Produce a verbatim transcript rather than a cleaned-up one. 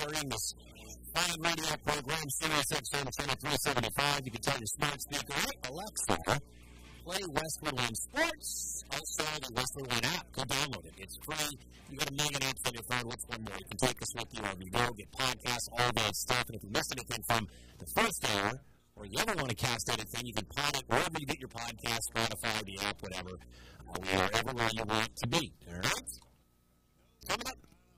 carrying this fine radio program, Sirius X M Channel three seventy-five. You can tell your smart speaker, hey, Alexa, play Westwood One Sports. Also, the Westwood One app. Go download it. It's free. You got a million apps on your phone. What's one more? You can take us with you wherever you go, get podcasts, all that stuff. And if you miss anything from the first hour, or you ever want to cast anything, you can pod it wherever you get your podcast, Spotify, the app, whatever. Uh, we are everywhere you want to be. All right? Coming up